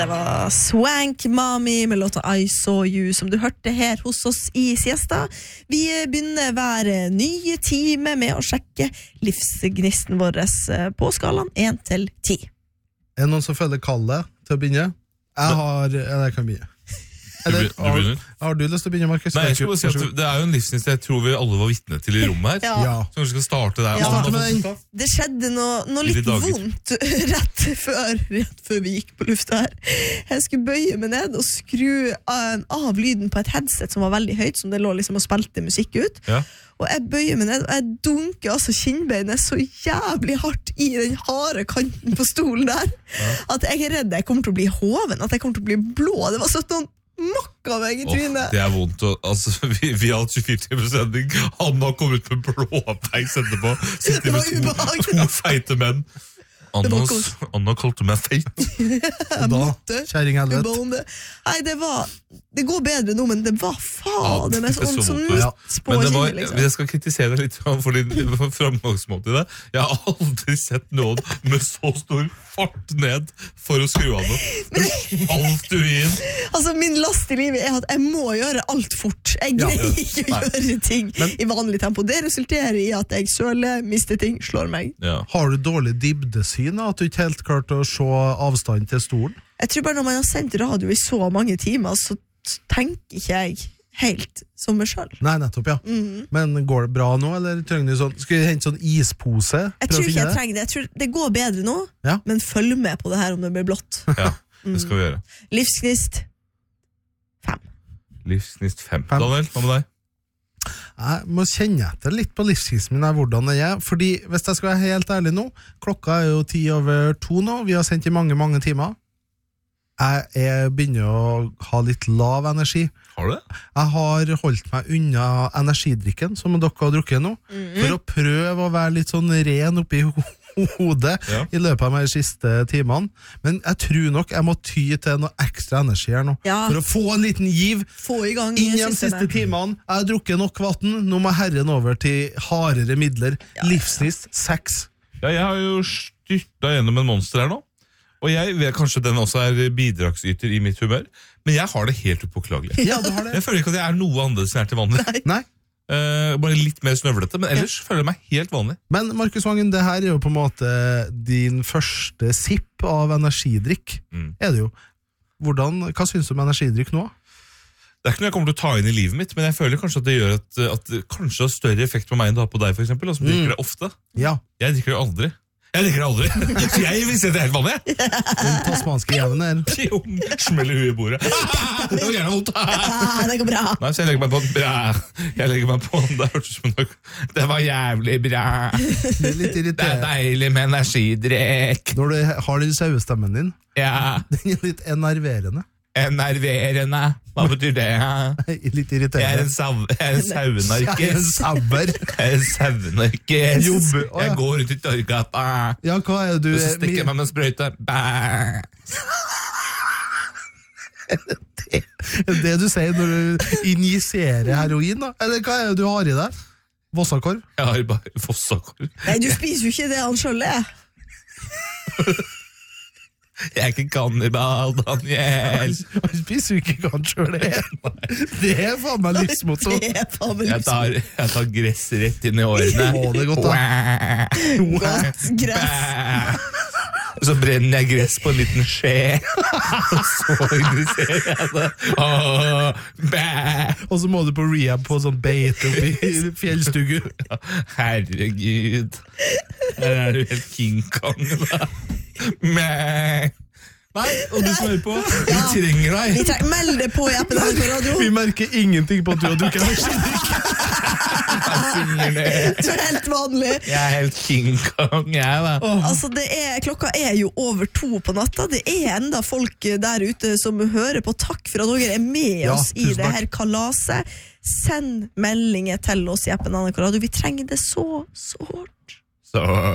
Det var Swank Mami med låta I Saw You, som du hørte her hos oss i Siesta. Vi begynner hver nye time med å sjekke livsgnisten vår på skalaen 1 til 10. Noen som føler kallet til å begynne? Jeg kan begynne. Har du lyst til å begynne, Markus? Nei, jeg skal bare si at det jo en livsgnist jeg tror vi alle var vitne til i rommet her. Ja. Så kanskje skal starte der. Ja. Det skjedde noe litt vondt rett før vi gikk på lufta her. Jeg skulle bøye meg ned og skru av lyden på et headset som var veldig høyt, som det lå liksom og spilte musikk ut. Ja. Og jeg bøyer meg ned, og jeg dunker altså kinnbeinet så jævlig hardt i den harde kanten på stolen der, at jeg redd jeg kommer til å bli hoven, at jeg kommer til å bli blå. Det var sånn noen makka meg i trynet. Det vondt. Altså, vi har hatt 24-timerssending. Han har kommet ut med blåveis etterpå. Det var ubehagelig. 2 feite menn. Anna kalte meg feit. Kjæring helvete. Nei, det går bedre nå, men det var faen det mest sånn midt på kinnet, liksom. Jeg skal kritisere deg litt for din framgangsmåte i det. Jeg har aldri sett noen med så stor fart ned for å skru av noe. Alt du gir. Altså, min last i livet at jeg må gjøre alt fort. Jeg greier ikke å gjøre ting i vanlig tempo. Det resulterer i at jeg søler, mister ting, slår meg. Har du dårlig dybdesyn, at du ikke helt klart å se avstand til stolen? Jeg tror bare når man har sendt radio i så mange timer, så tenker ikke jeg helt som meg selv. Nei, nettopp, ja. Men går det bra nå, eller trenger du sånn, skal du hente sånn ispose? Jeg tror ikke jeg trenger det. Jeg tror det går bedre nå, men følg med på det her om det blir blått. Ja, det skal vi gjøre. Livsgnist 5. Livsgnist 5. Daniel, hva med deg? Jeg må kjenne etter litt på livsgnisten min, hvordan det fordi hvis jeg skal være helt ærlig nå, klokka jo 1:10 nå, vi har sendt i mange, mange timer. Jeg begynner å ha litt lav energi. Har du det? Jeg har holdt meg unna energidrikken, som dere har drukket nå, for å prøve å være litt sånn ren oppi hodet i løpet av de siste timene. Men jeg tror nok jeg må ty til noe ekstra energi her nå, for å få en liten giv inn i de siste timene. Jeg har drukket nok vatten, nå må herren over til hardere midler. Livsgnist 6. Ja, jeg har jo styrtet gjennom en monster her nå. Og jeg vet kanskje den også bidragsyter i mitt humør, men jeg har det helt upåklagelig. Ja, du har det. Jeg føler ikke at jeg noe annerledes enn jeg til vanlig. Nei. Bare litt mer snøvlete, men ellers føler jeg meg helt vanlig. Men Markus Vangen, det her jo på en måte din første sipp av energidrikk. Det jo. Hva synes du om energidrikk nå? Det ikke noe jeg kommer til å ta inn i livet mitt, men jeg føler kanskje at det gjør at det kanskje har større effekt på meg enn det har på deg, for eksempel, som drikker det ofte. Ja. Jeg drikker det aldri. Jeg drikker det aldri. Så jeg vil si at det helt vanlig. Den tasmanske jævlen Jo, smeller huet i bordet. Det var gjerne vondt. Det går bra. Nei, så jeg legger meg på bra. Jeg legger meg på det hørtes som noe. Det var jævlig bra. Det litt irriterende. Det deilig med energidrikk. Når du har den sauestemmen din, den litt enerverende. Enerverende. Hva betyr det? Litt irriterende. Jeg en sauenarkis. Jeg en sauenarkis. Jeg går ut i Torgata. Ja, hva du? Og så stikker jeg meg med sprøyte. Det du sier når du injiserer heroin, da? Eller hva du har i deg? Vossakorv? Jeg har bare vossakorv. Nei, du spiser jo ikke det han selv Jeg ikke kannibal, Daniel. Han spiser jo ikke hva han selv Det faen meg livsmotto. Jeg tar gress rett inn i årene. Det godt da. Godt gress. Så brenner jeg gress på en liten skje. Og så injiserer jeg det. Og så må du på rehab på sånn beite oppe i fjellstugu. Herregud. Her du helt King Kong da. Nei, og du som hører på, vi trenger deg. Meld det på i appen Radio. Vi merker ingenting på at du har drukket energidrikk. Du helt vanlig. Jeg helt King Kong, jeg da. Altså, klokka jo over 2 på natta. Det enda folk der ute som hører på. Takk for at dere med oss i det her kalaset. Send meldinger til oss i appen Radio. Vi trenger det så hårdt. Så